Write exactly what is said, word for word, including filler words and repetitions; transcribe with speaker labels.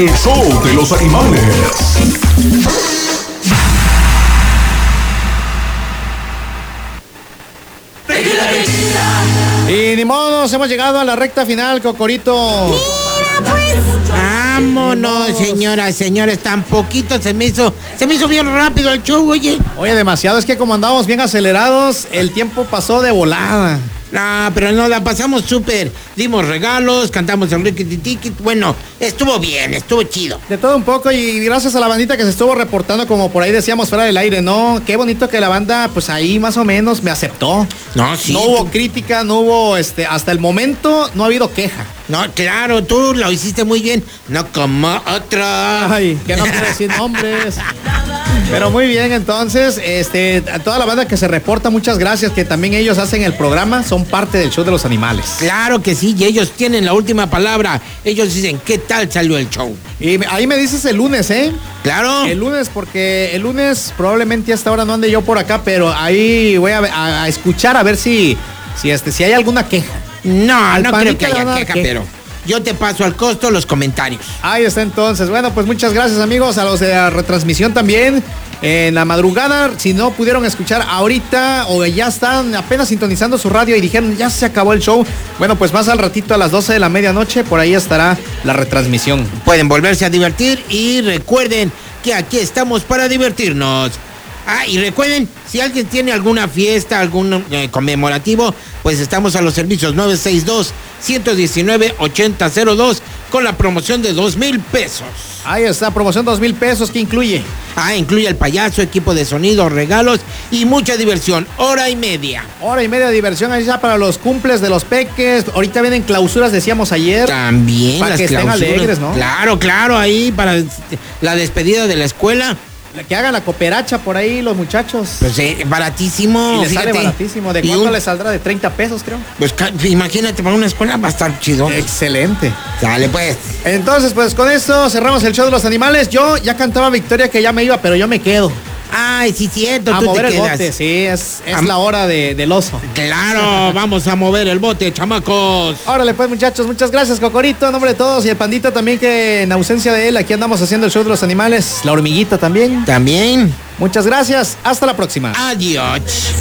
Speaker 1: El show de los animales.
Speaker 2: Y ni modo, hemos llegado a la recta final, Cocorito.
Speaker 3: Mira, pues. Vámonos, señoras, señores, tan poquito se me hizo, se me hizo bien rápido el show, oye.
Speaker 2: Oye, demasiado, es que como andamos bien acelerados, el tiempo pasó de volada.
Speaker 3: No, pero no, la pasamos súper. Dimos regalos, cantamos el Ricky Ticket. Bueno, estuvo bien, estuvo chido.
Speaker 2: De todo un poco, y gracias a la bandita que se estuvo reportando, como por ahí decíamos fuera del aire, ¿no? Qué bonito que la banda, pues ahí más o menos me aceptó.
Speaker 3: No, sí.
Speaker 2: No hubo crítica, no hubo, este, hasta el momento no ha habido queja.
Speaker 3: No, claro, tú lo hiciste muy bien. No como otro.
Speaker 2: Ay, que no quiero decir nombres. Pero muy bien, entonces, este, a toda la banda que se reporta, muchas gracias, que también ellos hacen el programa, son parte del show de los animales.
Speaker 3: Claro que sí, y ellos tienen la última palabra. Ellos dicen, ¿qué tal salió el show?
Speaker 2: Y ahí me dices el lunes, ¿eh?
Speaker 3: Claro.
Speaker 2: El lunes, porque el lunes probablemente hasta ahora no ande yo por acá, pero ahí voy a, a, a escuchar a ver si, si, este, si hay alguna queja.
Speaker 3: No,
Speaker 2: Al
Speaker 3: no creo
Speaker 2: panita
Speaker 3: que
Speaker 2: le van a
Speaker 3: haya
Speaker 2: dar
Speaker 3: queja,
Speaker 2: queja.
Speaker 3: pero yo te paso al costo los comentarios.
Speaker 2: Ahí está entonces. Bueno, pues muchas gracias, amigos, a los de la retransmisión también. En la madrugada, si no pudieron escuchar ahorita o ya están apenas sintonizando su radio y dijeron ya se acabó el show, bueno, pues más al ratito a las doce de la medianoche, por ahí estará la retransmisión.
Speaker 3: Pueden volverse a divertir y recuerden que aquí estamos para divertirnos. Ah, y recuerden, si alguien tiene alguna fiesta, algún eh, conmemorativo, pues estamos a los servicios nueve seis dos, uno uno nueve, ocho cero cero dos con la promoción de dos mil pesos.
Speaker 2: Ahí está, promoción dos mil pesos, ¿qué incluye?
Speaker 3: Ah, incluye el payaso, equipo de sonido, regalos y mucha diversión. Hora y media.
Speaker 2: Hora y media de diversión ahí ya para los cumples de los peques. Ahorita vienen clausuras, decíamos ayer.
Speaker 3: También
Speaker 2: para
Speaker 3: las
Speaker 2: que estén
Speaker 3: clausuras.
Speaker 2: alegres, ¿no?
Speaker 3: Claro, claro, ahí para la despedida de la escuela.
Speaker 2: Que hagan la cooperacha por ahí los muchachos.
Speaker 3: Pues eh, baratísimo.
Speaker 2: Y les
Speaker 3: fíjate.
Speaker 2: sale baratísimo. ¿De
Speaker 3: Y
Speaker 2: cuánto
Speaker 3: un-
Speaker 2: les saldrá? De treinta pesos, creo.
Speaker 3: Pues ca- imagínate, para una escuela va a estar chido.
Speaker 2: Excelente.
Speaker 3: Dale, pues.
Speaker 2: Entonces, pues con esto cerramos el show de los animales. Yo ya cantaba Victoria que ya me iba, pero yo me quedo.
Speaker 3: Ay, sí, cierto,
Speaker 2: A
Speaker 3: tú
Speaker 2: mover
Speaker 3: te
Speaker 2: el
Speaker 3: quedas.
Speaker 2: bote, sí, es, es
Speaker 3: Am-
Speaker 2: la hora de, del oso.
Speaker 3: Claro, vamos a mover el bote, chamacos.
Speaker 2: Órale pues, muchachos, muchas gracias, Cocorito, en nombre de todos, y el Pandita también, que en ausencia de él aquí andamos haciendo el show de los animales. La Hormiguita también.
Speaker 3: También.
Speaker 2: Muchas gracias, hasta la próxima.
Speaker 3: Adiós.